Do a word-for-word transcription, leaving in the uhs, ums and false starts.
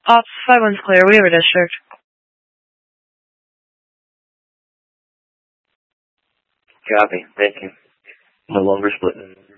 Ops five one's clear. Weaver District. Copy. Thank you. No longer splitting.